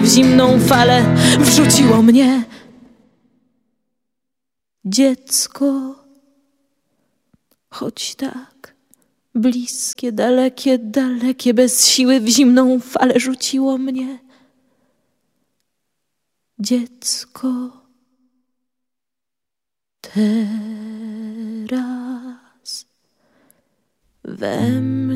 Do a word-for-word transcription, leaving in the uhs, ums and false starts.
w zimną falę wrzuciło mnie. Dziecko, choć tak bliskie, dalekie, dalekie, bez siły w zimną falę rzuciło mnie. Dziecko, teraz we mnie.